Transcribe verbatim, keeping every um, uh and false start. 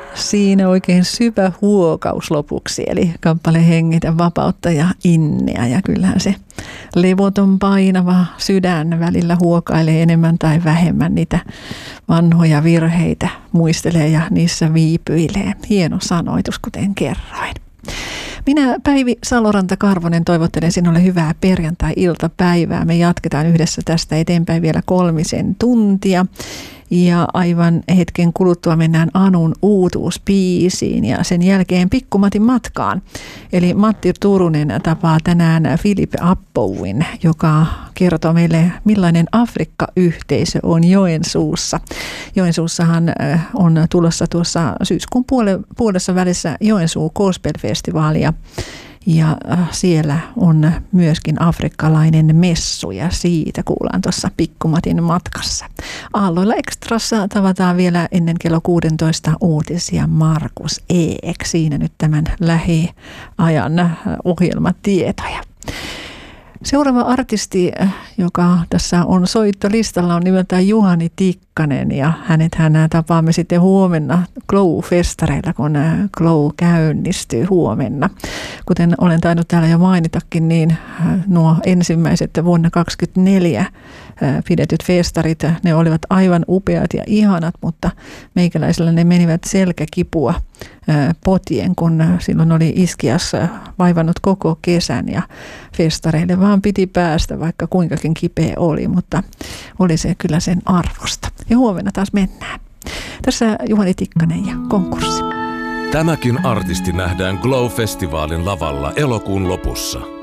Siinä oikein syvä huokaus lopuksi, eli kappale Hengitä vapautta ja inneä. Ja kyllähän se levoton painava sydän välillä huokailee enemmän tai vähemmän niitä vanhoja virheitä, muistelee ja niissä viipyilee. Hieno sanoitus, kuten kerroin. Minä Päivi Saloranta-Karvonen toivottelen sinulle hyvää perjantai-iltapäivää. Me jatketaan yhdessä tästä eteenpäin vielä kolmisen tuntia. Ja aivan hetken kuluttua mennään Anun uutuuspiisiin ja sen jälkeen Pikkumatin matkaan. Eli Matti Turunen tapaa tänään Philip Appouin, joka kertoo meille, millainen Afrikka-yhteisö on Joensuussa. Joensuussahan on tulossa tuossa syyskuun puolessa välissä Joensuu Gospel-festivaali ja Ja siellä on myöskin afrikkalainen messu ja siitä kuullaan tuossa Pikkumatin matkassa. Aalloilla Extrassa tavataan vielä ennen kello kuusitoista uutisia Markus Eek. Siinä nyt tämän lähiajan ohjelmatietoja. Seuraava artisti, joka tässä on soittolistalla, on nimeltään Juhani Tikkanen ja hänet hän tapaamme sitten huomenna Glow-festareilla, kun Glow käynnistyy huomenna. Kuten olen tainnut täällä jo mainitakin, niin nuo ensimmäiset vuonna kaksituhattakaksikymmentäneljä pidetyt festarit, ne olivat aivan upeat ja ihanat, mutta meikäläisellä ne menivät selkäkipua potien, kun silloin oli Iskias vaivannut koko kesän ja festareille vaan piti päästä, vaikka kuinkakin kipeä oli, mutta oli se kyllä sen arvosta. Ja huomenna taas mennään. Tässä Juhani Tikkanen ja Konkurssi. Tämäkin artisti nähdään Glow-festivaalin lavalla elokuun lopussa.